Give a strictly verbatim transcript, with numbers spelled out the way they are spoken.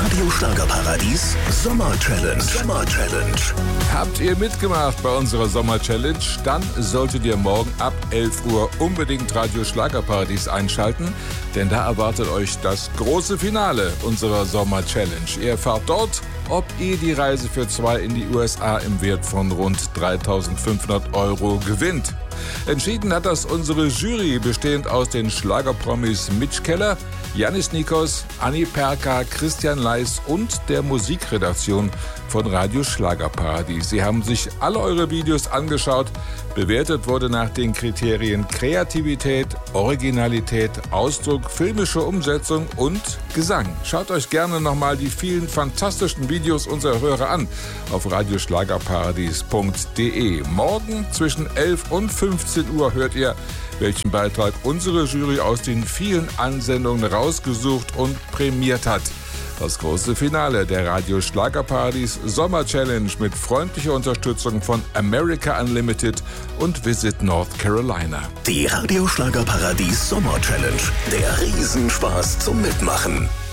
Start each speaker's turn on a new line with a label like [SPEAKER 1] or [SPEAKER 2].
[SPEAKER 1] Radio Schlagerparadies Sommer Challenge. Sommer Challenge.
[SPEAKER 2] Habt ihr mitgemacht bei unserer Sommer Challenge? Dann solltet ihr morgen ab elf Uhr unbedingt Radio Schlagerparadies einschalten, denn da erwartet euch das große Finale unserer Sommer Challenge. Ihr erfahrt dort, ob ihr die Reise für zwei in die U S A im Wert von rund dreitausendfünfhundert Euro gewinnt. Entschieden hat das unsere Jury, bestehend aus den Schlagerpromis Mitch Keller, Janis Nikos, Anni Perka, Christian Leis und der Musikredaktion von Radio Schlagerparadies. Sie haben sich alle eure Videos angeschaut. Bewertet wurde nach den Kriterien Kreativität, Originalität, Ausdruck, filmische Umsetzung und Gesang. Schaut euch gerne nochmal die vielen fantastischen Videos unserer Hörer an auf radioschlagerparadies punkt de. Morgen zwischen elf und fünfzehn Uhr hört ihr, welchen Beitrag unsere Jury aus den vielen Ansendungen rausgesucht und prämiert hat. Das große Finale der Radio Schlagerparadies Sommer Challenge mit freundlicher Unterstützung von America Unlimited und Visit North Carolina.
[SPEAKER 1] Die Radio Schlagerparadies Sommer Challenge. Der Riesenspaß zum Mitmachen.